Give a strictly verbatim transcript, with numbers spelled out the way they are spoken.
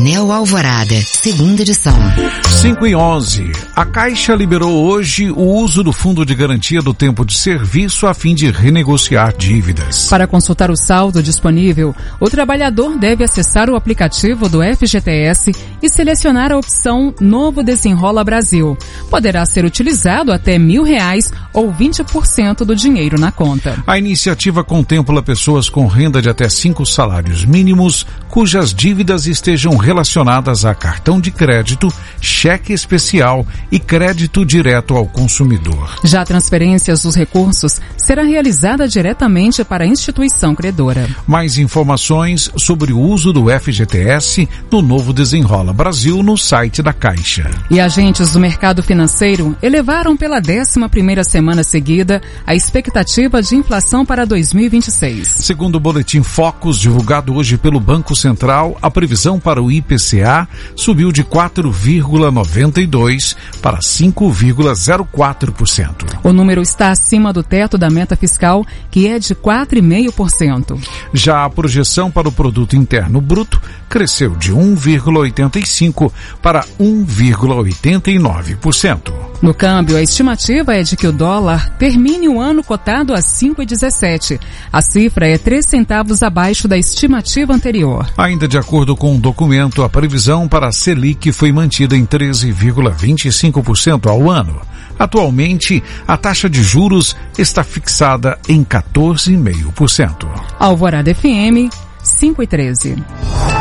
Neo Alvorada, segunda edição. cinco e onze. A Caixa liberou hoje o uso do Fundo de Garantia do Tempo de Serviço a fim de renegociar dívidas. Para consultar o saldo disponível, o trabalhador deve acessar o aplicativo do F G T S e selecionar a opção Novo Desenrola Brasil. Poderá ser utilizado até mil reais ou vinte por cento do dinheiro na conta. A iniciativa contempla pessoas com renda de até cinco salários mínimos, cujas dívidas estejam relacionadas a cartão de crédito, cheque especial e crédito direto ao consumidor. Já a transferência dos recursos será realizada diretamente para a instituição credora. Mais informações sobre o uso do F G T S no Novo Desenrola Brasil no site da Caixa. E agentes do mercado financeiro elevaram pela décima primeira semana seguida a expectativa de inflação para dois mil e vinte e seis. Segundo o boletim Focus, divulgado hoje pelo Banco Central, a previsão para o I P C A subiu de quatro vírgula noventa e dois para cinco vírgula zero quatro por cento. O número está acima do teto da meta fiscal, que é de quatro vírgula cinco por cento. Já a projeção para o Produto Interno Bruto cresceu de um vírgula oitenta e cinco para um vírgula oitenta e nove por cento. No câmbio, a estimativa é de que o dólar termine o ano cotado a cinco vírgula dezessete. A cifra é três centavos abaixo da estimativa anterior. Ainda de acordo com o documento, a previsão para a Selic foi mantida em treze vírgula vinte e cinco por cento ao ano. Atualmente, a taxa de juros está fixada em quatorze vírgula cinco por cento. Alvorada F M, cinco e treze.